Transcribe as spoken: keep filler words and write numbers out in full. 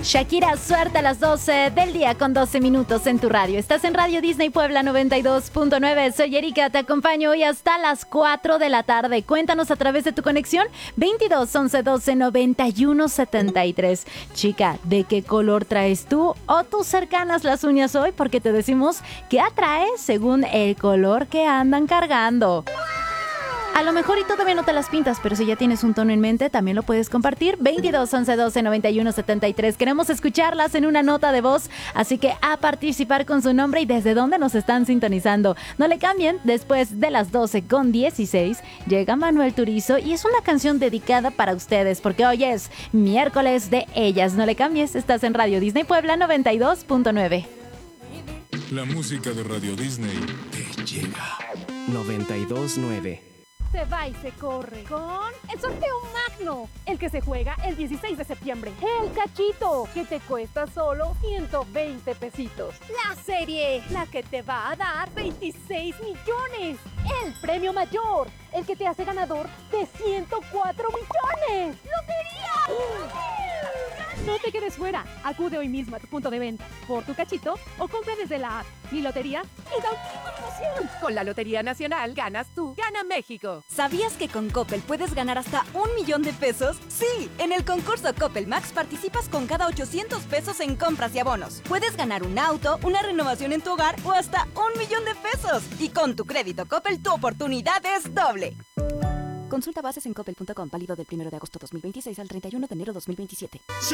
Shakira, suerte a las doce del día con doce minutos en tu radio. Estás en Radio Disney Puebla noventa y dos punto nueve. Soy Erika, te acompaño hoy hasta las cuatro de la tarde. Cuéntanos a través de tu conexión veintidós once doce noventa y uno setenta y tres. Chica, ¿de qué color traes tú o tus cercanas las uñas hoy? Porque te decimos qué atrae según el color que andan cargando. A lo mejor y todavía no te las pintas, pero si ya tienes un tono en mente, también lo puedes compartir. veintidós once doce noventa y uno setenta y tres. Queremos escucharlas en una nota de voz, así que a participar con su nombre y desde dónde nos están sintonizando. No le cambien, después de las doce con dieciséis llega Manuel Turizo y es una canción dedicada para ustedes, porque hoy es miércoles de ellas. No le cambies, estás en Radio Disney Puebla noventa y dos punto nueve. La música de Radio Disney te llega. noventa y dos punto nueve. Se va y se corre con el sorteo magno, el que se juega el dieciséis de septiembre. El cachito, que te cuesta solo ciento veinte pesitos. La serie, la que te va a dar veintiséis millones. El premio mayor, el que te hace ganador de ciento cuatro millones. ¡Lotería! No te quedes fuera. Acude hoy mismo a tu punto de venta por tu cachito o compra desde la app Mi Lotería y da una emoción. Con la Lotería Nacional ganas tú, gana México. ¿Sabías que con Coppel puedes ganar hasta un millón de pesos? Sí, en el concurso Coppel Max participas con cada ochocientos pesos en compras y abonos. Puedes ganar un auto, una renovación en tu hogar o hasta un millón de pesos. Y con tu crédito Coppel tu oportunidad es doble. Consulta bases en coppel punto com, válido del primero de agosto dos mil veintiséis al treinta y uno de enero dos mil veintisiete.